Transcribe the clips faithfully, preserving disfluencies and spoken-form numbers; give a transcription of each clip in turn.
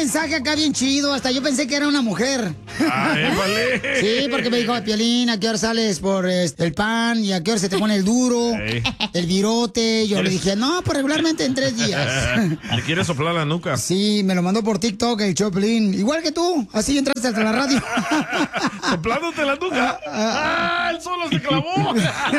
mensaje acá bien chido. Hasta yo pensé que era una mujer. Ay, vale. Sí, porque me dijo, Piolín, ¿a qué hora sales por este, el pan? ¿Y a qué hora se te pone el duro? Ey. El virote. Yo le dije, no, pues regularmente en tres días. ¿Le quieres soplar la nuca? Sí, me lo mandó por TikTok el Choplin. Igual que tú, así entraste hasta la radio. ¿Soplándote la nuca? ¡Ah, el solo se clavó!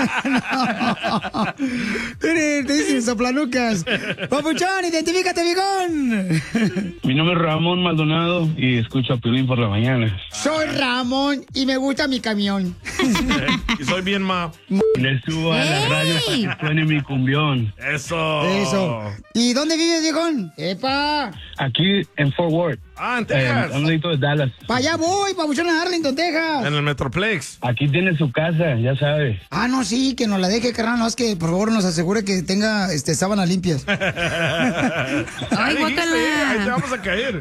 Miren, te dicen soplanucas. Papuchón, identifícate, bigón. Mi nombre es Ramón Maldonado y escucho a Piolín por la mañana. Soy Ramón y me gusta mi camión. Y soy bien ma. Le subo a la radio para que suene mi cumbión. Eso. Eso. ¿Y dónde vives, viejón? ¡Epa! Aquí en Fort Worth. Ah, en Texas. Eh, a un ladito de Dallas. Para allá voy, papuchón, a Arlington, Texas. En el Metroplex. Aquí tiene su casa, ya sabes. Ah, no, sí, que nos la deje, carnal. No, es que por favor nos asegure que tenga este, sábanas limpias. Ay, guácala. Ahí te vamos a caer.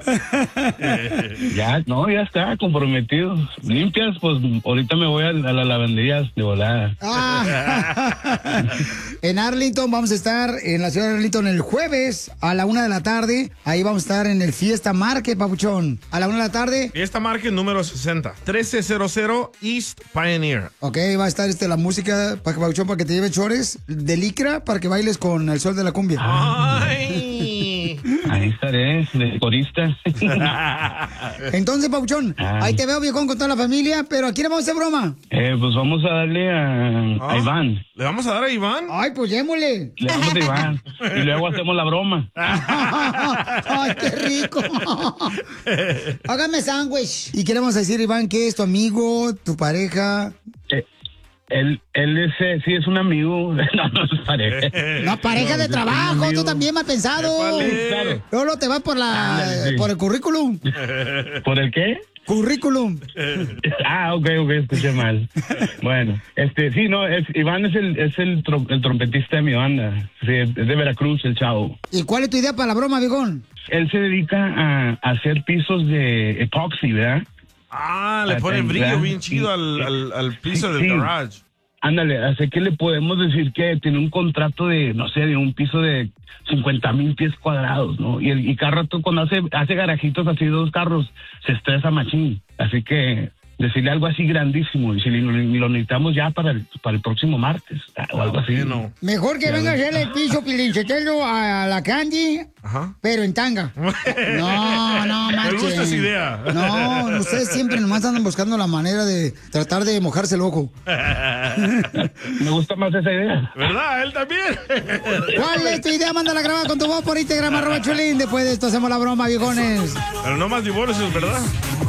Ya, no, ya está, comprometido. Limpias, pues ahorita me voy a, a la lavandería de volada. Ah. En Arlington vamos a estar en la ciudad de Arlington el jueves a la una de la tarde. Ahí vamos a estar en el Fiesta Market, papuchón. A la una de la tarde. Fiesta Market número sesenta. trece cero cero East Pioneer. Ok, va a estar este, la música, para, papuchón, para que te lleve chores de licra para que bailes con el sol de la cumbia. Ay. Ahí estaré, de corista. Entonces, papuchón, Ay. ahí te veo, viejón, con toda la familia, pero ¿a quién le vamos a hacer broma? Eh, pues vamos a darle a, ¿Ah? a Iván. ¿Le vamos a dar a Iván? Ay, pues démosle. Le damos a Iván. Y luego hacemos la broma. Ay, qué rico. Hágame sándwich. ¿Y qué le vamos a decir, Iván? ¿Qué es tu amigo, tu pareja? Eh, él, él es, eh, sí es un amigo. No, no es pareja. No, pareja de sí, trabajo, amigo. tú también mal pensado. Épale. Claro. Luego te vas por la, Ándale, sí. por el currículum. ¿Por el qué? Currículum. Ah, ok, ok, escuché mal. Bueno, este, sí, no, es, Iván es el, es el, trom- el trompetista de mi banda. Sí, es de Veracruz, el chavo. ¿Y cuál es tu idea para la broma, viejón? Él se dedica a, a hacer pisos de epoxi, ¿verdad? Ah, le pone Ah, brillo ¿verdad? bien chido al, al, al piso Sí, del sí. garage. Ándale, así que le podemos decir que tiene un contrato de, no sé, de un piso de cincuenta mil pies cuadrados, ¿no? Y, el, y cada rato cuando hace, hace garajitos así, dos carros, se estresa machín. Así que decirle algo así grandísimo, y si lo, lo necesitamos ya para el, para el próximo martes, o algo así. Bueno. Mejor que Ya venga a ves. hacerle el piso pilinchetelo a la Candy, Ajá. pero en tanga. No, no, Me marchen. gusta esa idea. No, ustedes siempre nomás andan buscando la manera de tratar de mojarse el ojo. Me gusta más esa idea. ¿Verdad? Él también. ¿Cuál es tu idea? Mándala a grabar con tu voz por Instagram, arroba Chulín. Después de esto hacemos la broma, viejones. Pero no más divorcios, ¿verdad?